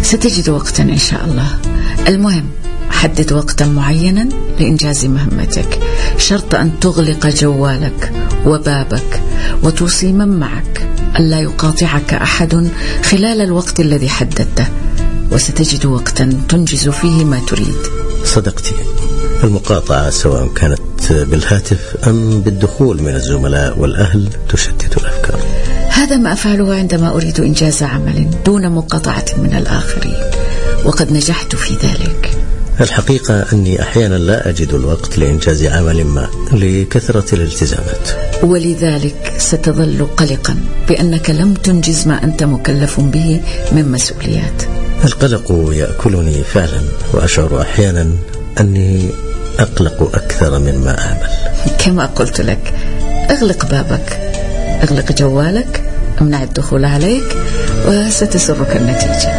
ستجد وقتا إن شاء الله. المهم حدد وقتا معينا لإنجاز مهمتك، شرط أن تغلق جوالك وبابك وتوصي من معك ألا يقاطعك أحد خلال الوقت الذي حددته، وستجد وقتا تنجز فيه ما تريد. صدقتي، المقاطعة سواء كانت بالهاتف أم بالدخول من الزملاء والأهل تشتت الأفكار. هذا ما أفعله عندما أريد إنجاز عمل دون مقاطعة من الآخرين، وقد نجحت في ذلك. الحقيقة أني أحيانا لا أجد الوقت لإنجاز عمل ما لكثرة الالتزامات، ولذلك ستظل قلقا بأنك لم تنجز ما أنت مكلف به من مسؤوليات. القلق يأكلني فعلا، وأشعر أحيانا أني أقلق أكثر مما أعمل. كما قلت لك، اغلق بابك، اغلق جوالك، امنع الدخول عليك، وستسرك النتيجة.